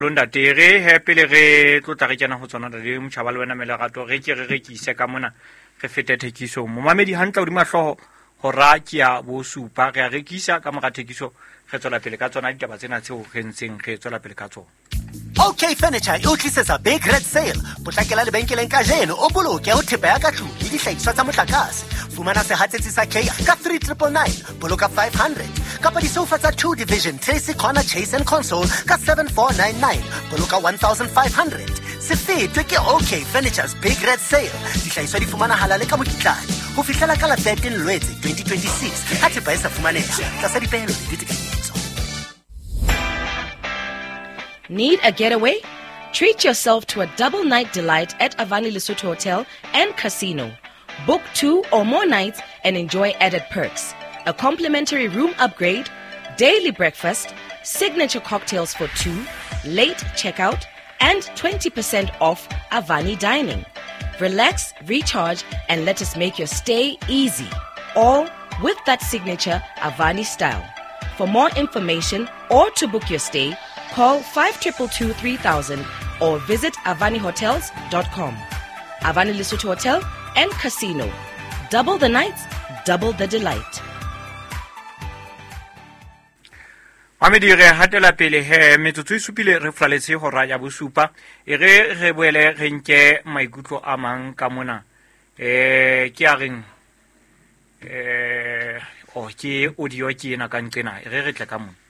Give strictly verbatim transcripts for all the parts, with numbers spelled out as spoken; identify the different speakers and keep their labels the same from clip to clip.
Speaker 1: Londa tere he pele re tlotla re tsena go tsona re motšhaba le wena melagato re ke re rekise ka mona re fete thekiso mo mamedi hantla o di mahlogo go ra ke ya bo supa re a rekisa ka moga thekiso re tswela pele ka tsona ditaba tsena tseo re ntseng re tswela pele ka tsona.
Speaker 2: Okay Furniture e o tlisetsa big red sale potlakela lebenkeleng ka jeno o boloke ho thepa ya ka tlung le dihlahiswa tsa motlakase. Fumana sehatsetsi sa K ka three nine nine nine boloka five hundred kapa disofa tsa two division Tracy Corner Chase and Console ka seven four nine nine boloka one thousand five hundred. Se fetwe ke Okay Furniture's big red sale dihlahiswa di fumana halale ka mokitlane ho fihlela ka la thirteen Lwetse twenty twenty-six ha thepa e sa fumaneha tlasa dipehelo le ditekanyetso.
Speaker 3: Need a getaway? Treat yourself to a double night delight at Avani Lesotho Hotel and Casino. Book two or more nights and enjoy added perks. A complimentary room upgrade, daily breakfast, signature cocktails for two, late checkout, and twenty percent off Avani dining. Relax, recharge, and let us make your stay easy. All with that signature Avani style. For more information or to book your stay, call five two two two three thousand or visit avani hotels dot com. Avani Lesotho Hotel and Casino. Double the nights, double the delight.
Speaker 1: Mamedi re hatela pele he metsotso e supile re flaletse go ra ya bosupa e re re boele re nke maikutlo a mang ka mona eh ke a reng eh o ke audio ke ena ka nqena e re re tle ka mona.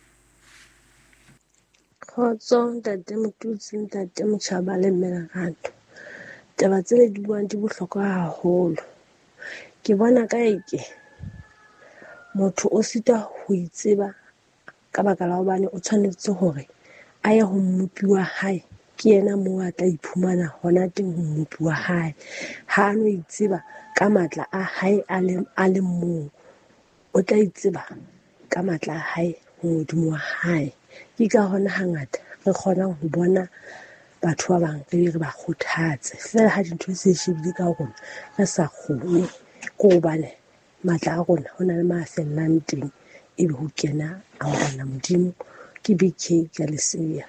Speaker 4: Kgotso ntate Motutsi ntate Motjhaba le Melagato. Taba tsele di buang di bohlokwa haholo. Ke bona ka eke motho o sita ho itseba ka baka la hobane o tshwanetse hore a ye ho mmupi wa hae ke yena mo a tla iphumana hona teng ho mmupi wa hae ha no itseba ka matla a hae a le a le mo o tla itseba ka matla a hae ho modimo wa hae. Ke ka hona hangata re kgona ho bona batho ba bang re re ba kgothatse fela ha dintho se shebile ka rona re sa kgone go bane matla a rona hona le mafellang teng e be ho kena a bona modimo ke B K ka lesia.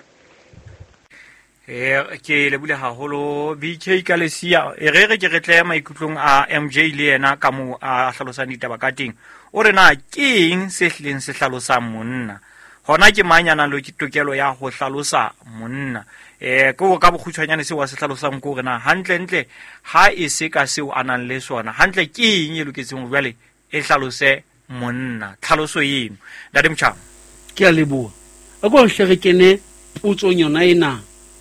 Speaker 1: Eh ke le bule haholo B K ka lesia e re re ke re tle maikutlong a M J le ena ka mo a hlalosa ditaba ka teng o re na ke eng se hleng se hlalosa monna hona ke manyana lo ke tokelo ya go hlalosa monna eh go ka bokgutshwanyane se wa se hlalosang go rena hantle ntle ha e se ka se o anang le sona hantle ke eng e loketseng bjale e hlalose monna tlhaloso yeno dade Mtshaba
Speaker 5: ke a leboa a go hlere kene potso nyona ena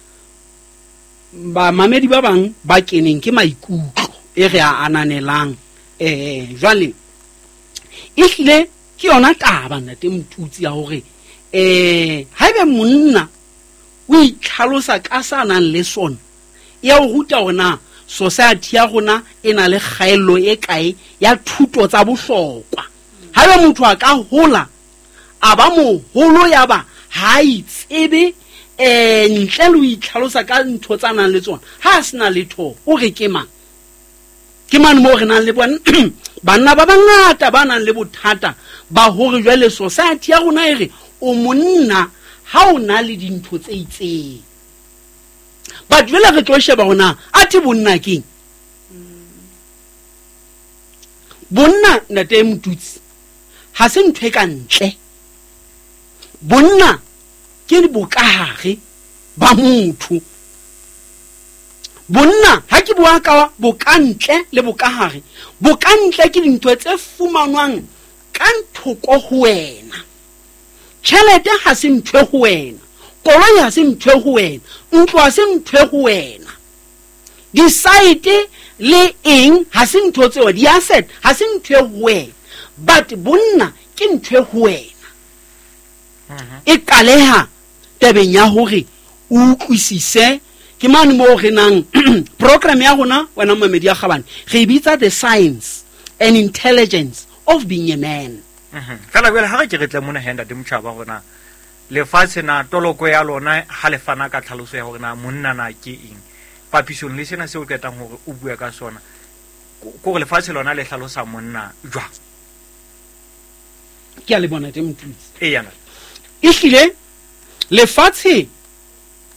Speaker 5: ba mamedi ba bang ba keneng ke maikutlo e re a ananelang eh jwale e hlile ke yona taba nna te Motutsi ya hore eh haebe monna o itlhalosa ka sanang le sona ya o ruta ona society ya rona ena le kgaello e kae ya thuto tsa bohlokwa haebe motho a ka hola a ba mo holo ya ba ha itsebe eh ntle le o itlhalosa ka ntho tsa nang le tsona ha sena letho o re ke mang ke man mo re nang le bona banna ba bangata ba nang le bothata ba hore jwale society ya rona e re o monna ha o na le dintho tse itseng ba jwela re tlo sheba hona ati bonna keng bonna ntate Motutsi ha se ntwe ka ntle bonna ke bokahare ba motho bonna ha ke bua ka bokantle le bokahare bokantle ke dintho tse fumanwang ka nthoko ho wena tšhelete ha se ntwe ho wena koloi ha se ntwe ho wena ntlo ha se ntwe ho wena di-site le eng ha se ntho tseo di-asset ha se ntwe ho wena but bonna ke ntwe ho wena e kaleha tabeng ya hore o utlwisise ke mane mo re nang program ya rona wena mamedi ya gabane re bitsa the science and intelligence of being a man.
Speaker 1: Fela bjale ha ke re tle mona henda de Mtshaba gona le fatshe na toloko ya lona ha le fana ka tlhaloso ya hore na monna na ke eng papisong le sena se o ketang hore o bua ka sona go le fatshe lona le hlalosa monna jwa
Speaker 5: ke a le bona te Motutsi
Speaker 1: e yana
Speaker 5: e hlile le fatshe